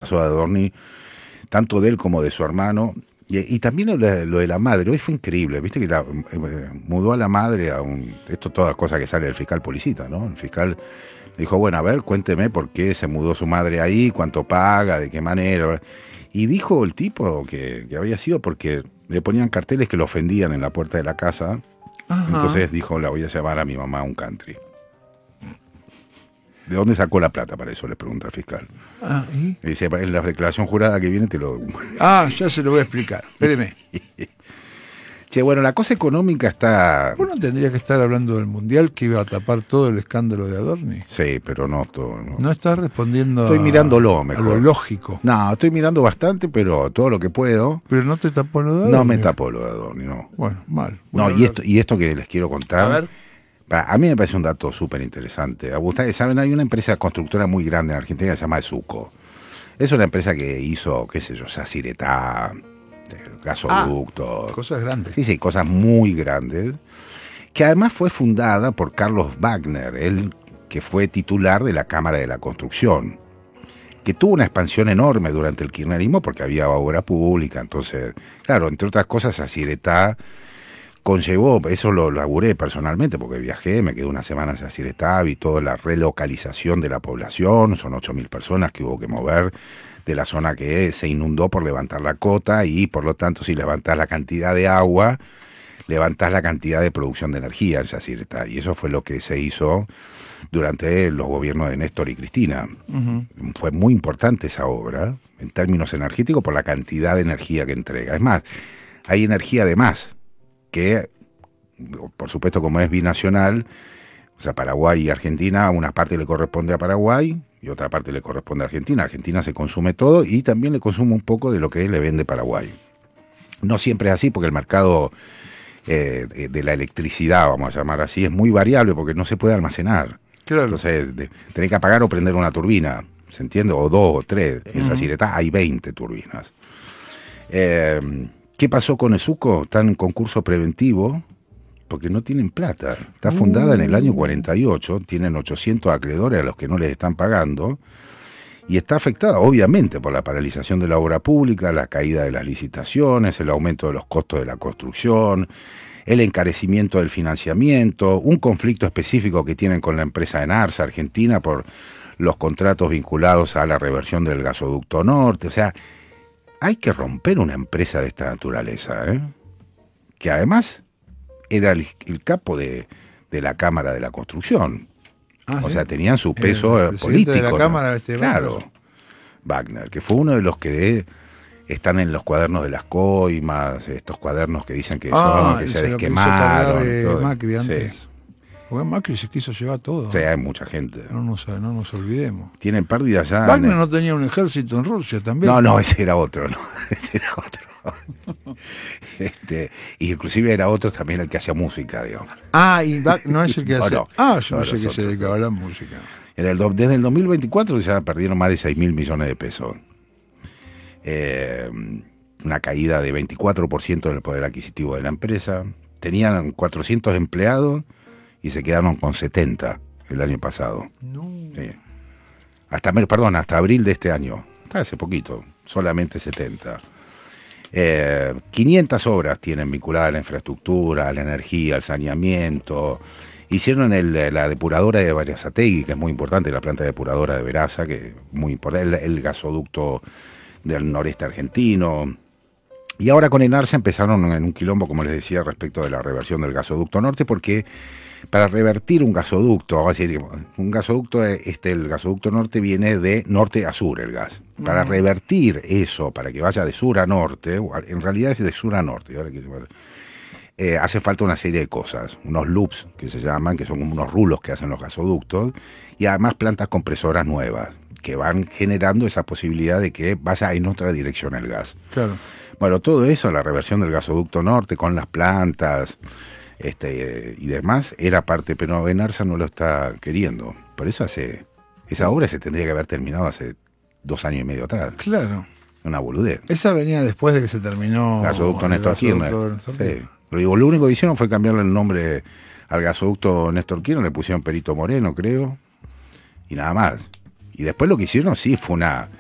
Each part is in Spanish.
caso de Adorni, tanto de él como de su hermano. Y también lo de la madre, hoy fue increíble, viste que mudó a la madre esto todas cosas que sale del fiscal Policita, ¿no? El fiscal dijo, bueno, a ver, cuénteme por qué se mudó su madre ahí, cuánto paga, de qué manera. Y dijo el tipo que había sido porque le ponían carteles que lo ofendían en la puerta de la casa. Ajá. Entonces dijo, la voy a llevar a mi mamá a un country. ¿De dónde sacó la plata para eso? Le pregunta el fiscal. ¿Y? Y dice, en la declaración jurada que viene te lo... ya se lo voy a explicar. Espéreme. Che, bueno, la cosa económica está... Uno tendría que estar hablando del Mundial que iba a tapar todo el escándalo de Adorni. Sí, pero no todo. No está respondiendo estoy mirándolo mejor. A lo lógico. No, estoy mirando bastante, pero todo lo que puedo. ¿Pero no te tapó lo de Adorni? No me tapó lo de Adorni, no. Bueno, mal. No, y esto que les quiero contar... A ver. A mí me parece un dato súper interesante. Ustedes saben, hay una empresa constructora muy grande en Argentina que se llama Esuco. Es una empresa que hizo, qué sé yo, Yacyretá, gasoductos. Cosas grandes. Sí, cosas muy grandes. Que además fue fundada por Carlos Wagner, él que fue titular de la Cámara de la Construcción, que tuvo una expansión enorme durante el kirchnerismo porque había obra pública. Entonces, claro, entre otras cosas, Yacyretá conllevó, eso lo laburé personalmente porque viajé, me quedé unas semanas en Yacyretá, vi toda la relocalización de la población, son 8.000 personas que hubo que mover de la zona que se inundó por levantar la cota y por lo tanto si levantás la cantidad de agua, levantás la cantidad de producción de energía en Yacyretá, y eso fue lo que se hizo durante los gobiernos de Néstor y Cristina. Uh-huh. Fue muy importante esa obra en términos energéticos por la cantidad de energía que entrega. Es más, hay energía de más, que por supuesto como es binacional, o sea, Paraguay y Argentina, una parte le corresponde a Paraguay y otra parte le corresponde a Argentina. Argentina se consume todo y también le consume un poco de lo que le vende Paraguay. No siempre es así porque el mercado de la electricidad, vamos a llamar así, es muy variable porque no se puede almacenar. Claro. Entonces tenés que apagar o prender una turbina, ¿se entiende? O 2 o 3. En Yacyretá hay 20 turbinas. ¿Qué pasó con Esuco? Está en concurso preventivo porque no tienen plata. Está fundada en el año 48, tienen 800 acreedores a los que no les están pagando y está afectada obviamente por la paralización de la obra pública, la caída de las licitaciones, el aumento de los costos de la construcción, el encarecimiento del financiamiento, un conflicto específico que tienen con la empresa Enarsa Argentina por los contratos vinculados a la reversión del gasoducto norte. O sea, hay que romper una empresa de esta naturaleza, que además era el capo de la Cámara de la Construcción. O sea, tenían su peso político. De la Cámara, claro, Wagner, que fue uno de los que están en los cuadernos de las coimas, estos cuadernos que dicen que se desquemaron. De Macri antes. Sí. Porque Macri se quiso llevar todo. Sí, hay mucha gente. No nos olvidemos. Tienen pérdidas ya. Wagner no tenía un ejército en Rusia también. No, ese era otro, ¿no? Ese era otro. Y inclusive era otro también el que hacía música, digamos. Y no es el que hacía. Yo no sé que se dedicaba a la música. Desde el 2024 ya perdieron más de 6.000 millones de pesos. Una caída de 24% del poder adquisitivo de la empresa. Tenían 400 empleados y se quedaron con 70 el año pasado. No. Sí. Hasta abril de este año. Hasta hace poquito, solamente 70. 500 obras tienen vinculadas a la infraestructura, a la energía, al saneamiento. Hicieron la depuradora de Berazategui, que es muy importante, la planta depuradora de Veraza, que es muy importante, el gasoducto del noreste argentino. Y ahora con Enarsa empezaron en un quilombo, como les decía, respecto de la reversión del gasoducto norte, porque para revertir un gasoducto, vamos a decir, un gasoducto, el gasoducto norte viene de norte a sur el gas. Para revertir eso, para que vaya de sur a norte, en realidad es de sur a norte, hace falta una serie de cosas, unos loops que se llaman, que son como unos rulos que hacen los gasoductos, y además plantas compresoras nuevas, que van generando esa posibilidad de que vaya en otra dirección el gas. Claro. Bueno, todo eso, la reversión del gasoducto norte con las plantas y demás, era parte, pero Enarsa no lo está queriendo. Por eso esa obra se tendría que haber terminado hace 2 años y medio atrás. Claro. Una boludez. Esa venía después de que se terminó el gasoducto Néstor Kirchner. Sí. Lo único que hicieron fue cambiarle el nombre al gasoducto Néstor Kirchner, le pusieron Perito Moreno, creo, y nada más. Y después lo que hicieron sí fue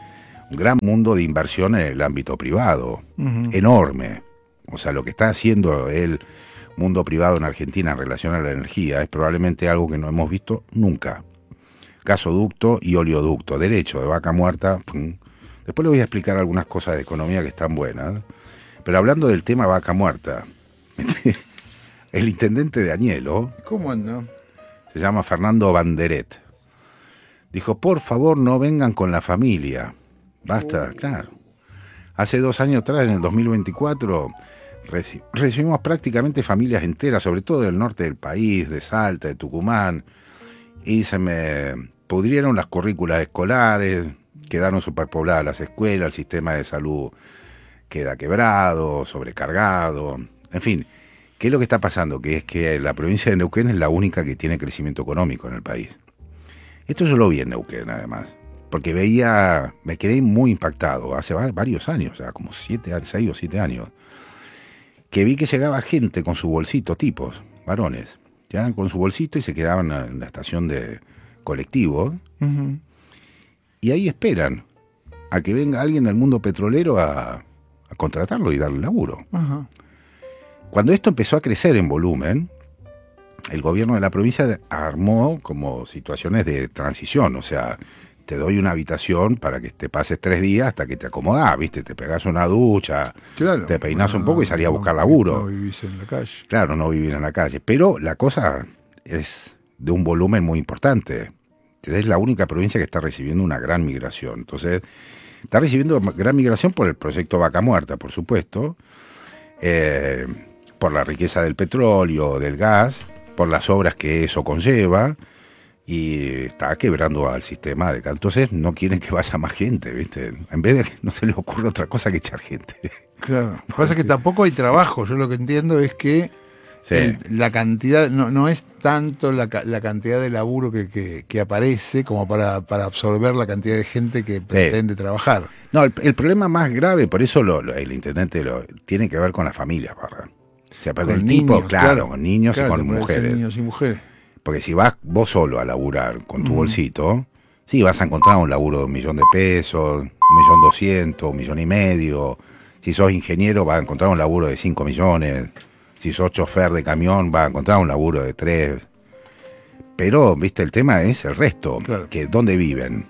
un gran mundo de inversión en el ámbito privado, enorme. O sea, lo que está haciendo el mundo privado en Argentina en relación a la energía es probablemente algo que no hemos visto nunca. Gasoducto y oleoducto, derecho de Vaca Muerta. Después les voy a explicar algunas cosas de economía que están buenas. Pero hablando del tema Vaca Muerta, el intendente de Añelo, ¿cómo anda? Se llama Fernando Banderet, dijo, por favor no vengan con la familia. Basta, claro. Hace 2 años atrás, en el 2024, recibimos prácticamente familias enteras, sobre todo del norte del país, de Salta, de Tucumán, y se me pudrieron las currículas escolares, quedaron superpobladas las escuelas, el sistema de salud queda quebrado, sobrecargado, en fin. ¿Qué es lo que está pasando? Que es que la provincia de Neuquén es la única que tiene crecimiento económico en el país. Esto yo lo vi en Neuquén, además, porque me quedé muy impactado hace varios años, o sea, como 6 o 7 años, que vi que llegaba gente con su bolsito, tipos, varones, llegaban con su bolsito y se quedaban en la estación de colectivos, y ahí esperan a que venga alguien del mundo petrolero a contratarlo y darle laburo. Cuando esto empezó a crecer en volumen, el gobierno de la provincia armó como situaciones de transición, o sea, te doy una habitación para que te pases 3 días hasta que te acomodás, ¿viste? Te pegás una ducha, claro, te peinás un poco y salís a buscar laburo. No vivís en la calle. Claro, no vivir en la calle, pero la cosa es de un volumen muy importante. Es la única provincia que está recibiendo una gran migración. Entonces, está recibiendo gran migración por el proyecto Vaca Muerta, por supuesto, por la riqueza del petróleo, del gas, por las obras que eso conlleva, y está quebrando al sistema. Entonces no quieren que vaya más gente, ¿viste? En vez de que no se les ocurra otra cosa que echar gente. Claro, lo que pasa es que tampoco hay trabajo. Yo lo que entiendo es que la cantidad, no es tanto la cantidad de laburo que aparece como para absorber la cantidad de gente que pretende trabajar. No, el problema más grave, por eso el intendente tiene que ver con las familias, ¿verdad? O sea, con el niños, tipo, claro, con niños y con mujeres. Niños y mujeres. Porque si vas vos solo a laburar con tu bolsito, sí, vas a encontrar un laburo de $1.000.000 pesos, 1.200.000, 1.5 millones. Si sos ingeniero, vas a encontrar un laburo de 5 millones. Si sos chofer de camión, vas a encontrar un laburo de 3. Pero, viste, el tema es el resto. Claro. Que ¿dónde viven?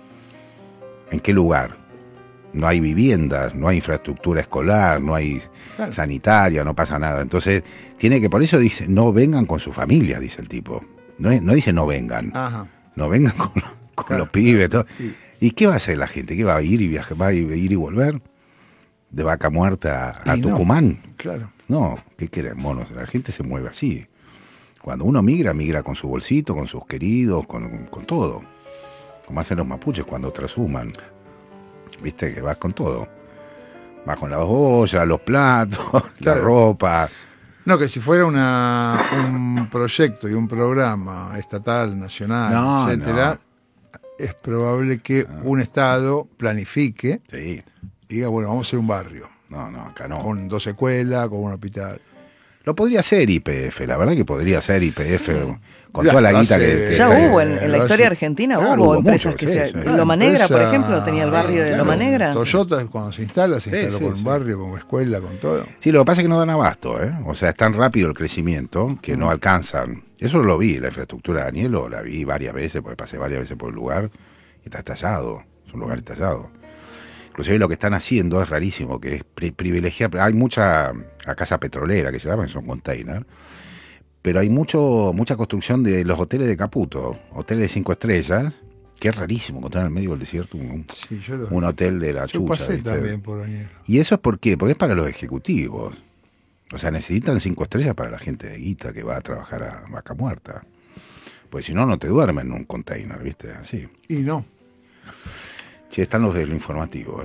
¿En qué lugar? No hay viviendas, no hay infraestructura escolar, no hay sanitaria, no pasa nada. Entonces, por eso dice, no vengan con su familia, dice el tipo. No dice no vengan. Ajá. No vengan con los pibes. Todo. Sí. ¿Y qué va a hacer la gente? ¿Qué va a ir y viajar? ¿Va a ir y volver? ¿De Vaca Muerta a Tucumán? No, claro. No, ¿qué quieren, monos? La gente se mueve así. Cuando uno migra con su bolsito, con sus queridos, con todo. Como hacen los mapuches cuando trashuman. Viste que vas con todo. Vas con las ollas, los platos, la ropa. No, que si fuera un proyecto y un programa estatal, nacional, etcétera, es probable que un Estado planifique y diga, bueno, vamos a hacer un barrio. No, acá no. Con 2 escuelas, con un hospital. Lo podría hacer YPF, la verdad que podría ser YPF con toda la guita que ya hubo en la historia argentina, hubo empresas que Loma Negra, por ejemplo, tenía el barrio de Loma Negra. Toyota, cuando se instaló con un barrio, con escuela, con todo. Sí, lo que pasa es que no dan abasto, ¿eh? O sea, es tan rápido el crecimiento que no alcanzan. Eso lo vi, la infraestructura de Añelo, la vi varias veces, porque pasé varias veces por el lugar, y está estallado, es un lugar estallado. Inclusive lo que están haciendo es rarísimo, que es privilegiar. Hay mucha casa petrolera que se llama, que son containers, pero hay mucha construcción de los hoteles de Caputo, hoteles de 5 estrellas, que es rarísimo encontrar en el medio del desierto un hotel de la chucha. Yo pasé también por Añelo. ¿Y eso es por qué? Porque es para los ejecutivos. O sea, necesitan 5 estrellas para la gente de guita que va a trabajar a Vaca Muerta. Pues si no, no te duermen en un container, ¿viste? Así. Y no. Sí, están los del informativo.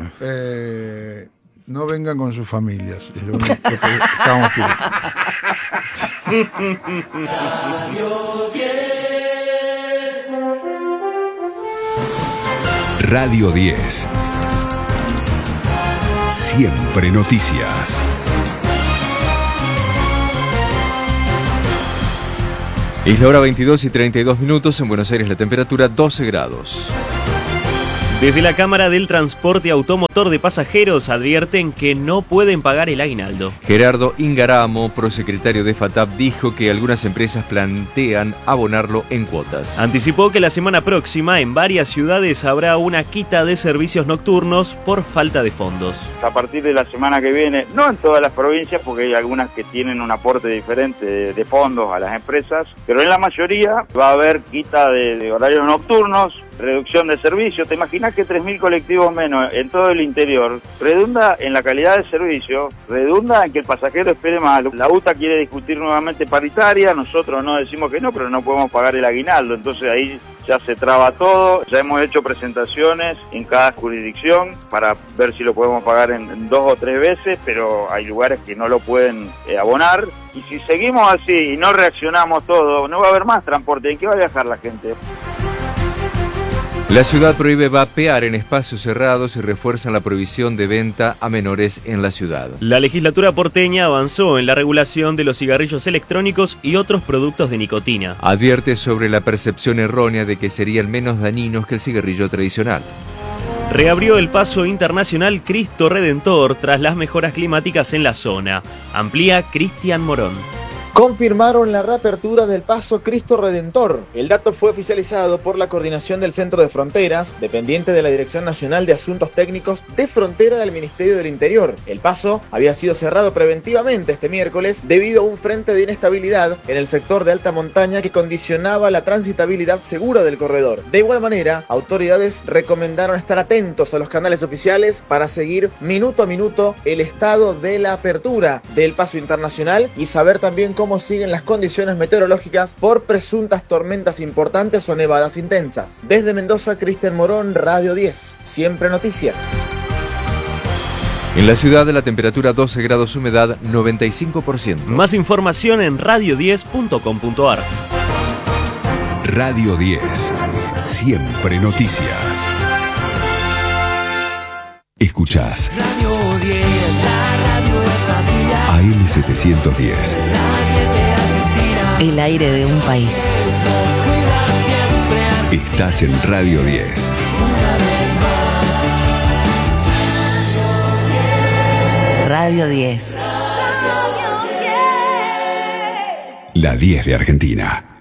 No vengan con sus familias. Es lo único que estamos pidiendo. Radio 10. Siempre noticias. Es la hora 22:32. En Buenos Aires la temperatura 12 grados. Desde la Cámara del Transporte Automotor de Pasajeros advierten que no pueden pagar el aguinaldo. Gerardo Ingaramo, prosecretario de FATAP, dijo que algunas empresas plantean abonarlo en cuotas. Anticipó que la semana próxima en varias ciudades habrá una quita de servicios nocturnos por falta de fondos. A partir de la semana que viene, no en todas las provincias, porque hay algunas que tienen un aporte diferente de fondos a las empresas, pero en la mayoría va a haber quita de horarios nocturnos, reducción de servicios. ¿Te imaginas que 3.000 colectivos menos en todo el interior redunda en la calidad de servicio, redunda en que el pasajero espere más? La UTA quiere discutir nuevamente paritaria, nosotros no decimos que no, pero no podemos pagar el aguinaldo, entonces ahí ya se traba todo. Ya hemos hecho presentaciones en cada jurisdicción para ver si lo podemos pagar en 2 o 3 veces, pero hay lugares que no lo pueden abonar. Y si seguimos así y no reaccionamos todo, no va a haber más transporte. ¿En qué va a viajar la gente? La ciudad prohíbe vapear en espacios cerrados y refuerzan la prohibición de venta a menores en la ciudad. La legislatura porteña avanzó en la regulación de los cigarrillos electrónicos y otros productos de nicotina. Advierte sobre la percepción errónea de que serían menos dañinos que el cigarrillo tradicional. Reabrió el paso internacional Cristo Redentor tras las mejoras climáticas en la zona. Amplía Cristian Morón. Confirmaron la reapertura del paso Cristo Redentor. El dato fue oficializado por la coordinación del Centro de Fronteras, dependiente de la Dirección Nacional de Asuntos Técnicos de Frontera del Ministerio del Interior. El paso había sido cerrado preventivamente este miércoles debido a un frente de inestabilidad en el sector de alta montaña que condicionaba la transitabilidad segura del corredor. De igual manera, autoridades recomendaron estar atentos a los canales oficiales para seguir minuto a minuto el estado de la apertura del paso internacional y saber también cómo siguen las condiciones meteorológicas por presuntas tormentas importantes o nevadas intensas. Desde Mendoza, Cristian Morón, Radio 10. Siempre noticias. En la ciudad la temperatura 12 grados, humedad 95%. Más información en radio10.com.ar. Radio 10. Siempre noticias. Escuchás Radio 10, la radio es familia. AM710. El aire de un país. Estás en Radio 10. Radio 10. La 10 de Argentina.